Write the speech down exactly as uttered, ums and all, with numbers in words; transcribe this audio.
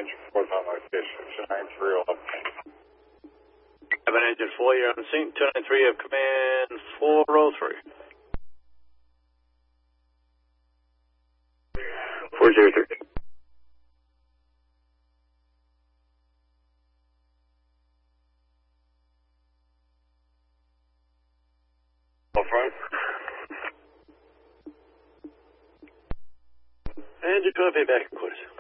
engine four's on location. two nine three will obtain. Cabin engine four, you're on the scene. two nine three, have command four oh three. four zero three. Front. And your copy back in quarters.